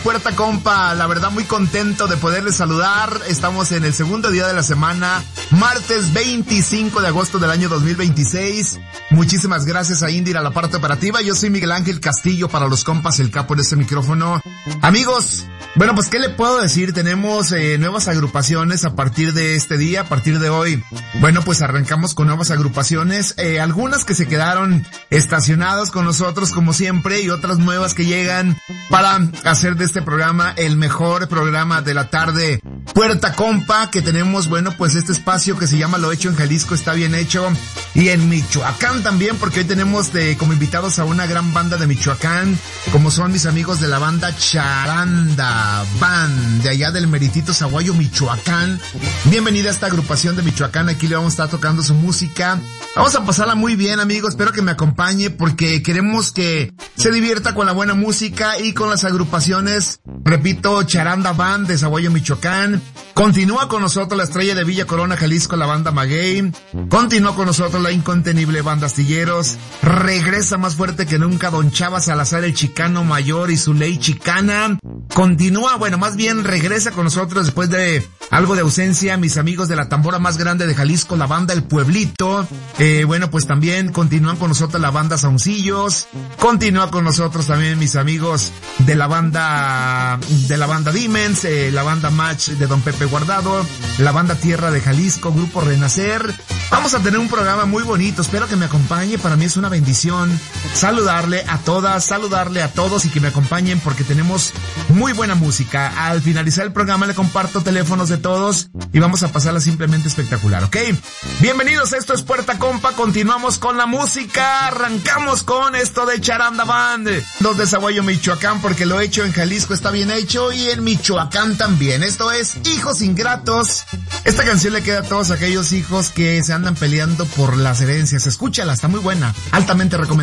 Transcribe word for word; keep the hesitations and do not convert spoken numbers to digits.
Puerta Compa, la verdad muy contento de poderles saludar. Estamos en el segundo día de la semana, martes veinticinco de agosto del año dos mil veintiséis. Muchísimas gracias a Indira, la parte operativa. Yo soy Miguel Ángel Castillo, para los compas, el capo de este micrófono. Amigos, bueno, pues ¿qué le puedo decir? Tenemos eh, nuevas agrupaciones a partir de este día, a partir de hoy. Bueno, pues arrancamos con nuevas agrupaciones, eh, algunas que se quedaron estacionadas con nosotros como siempre y otras nuevas que llegan para hacer de este programa el mejor programa de la tarde. Puerta Compa, que tenemos, bueno, pues este espacio que se llama Lo Hecho en Jalisco Está Bien Hecho, y en Michoacán también, porque hoy tenemos de, como invitados a una gran banda de Michoacán, como son mis amigos de la banda Charanda Band, de allá del meritito Zaguayo, Michoacán. Bienvenida a esta agrupación de Michoacán, aquí le vamos a estar tocando su música. Vamos a pasarla muy bien, amigos, espero que me acompañe porque queremos que se divierta con la buena música y con las agrupaciones. Repito, Charanda Band de Zaguayo, Michoacán. Continúa con nosotros la estrella de Villa Corona, Jalisco, la banda Maguey. Continúa con nosotros la incontenible banda Astilleros. Regresa más fuerte que nunca Don Chava Salazar, el chicano mayor, y su ley chicana. Continúa, bueno, más bien regresa con nosotros después de algo de ausencia, mis amigos de la tambora más grande de Jalisco, la banda El Pueblito. Eh, bueno, pues también continúan con nosotros la banda Sauncillos. Continúa con nosotros también mis amigos de la banda, de la banda Dimens, eh, la banda Match de Don Pepe Guardado, la banda Tierra de Jalisco, Grupo Renacer. Vamos a tener un programa muy bonito, espero que me acompañe, para mí es una bendición saludarle a todas, saludarle a todos y que me acompañen porque tenemos muy buena música. Al finalizar el programa le comparto teléfonos de todos y vamos a pasarla simplemente espectacular, ¿ok? Bienvenidos, esto es Puerta Compa, continuamos con la música, arrancamos con esto de Charanda Band, los de Zaguayo, Michoacán, porque Lo Hecho en Jalisco Está Bien Hecho, y en Michoacán también. Esto es Hijos Ingratos. Esta canción le queda a todos aquellos hijos que se andan peleando por las herencias. Escúchala, está muy buena, altamente recomendada.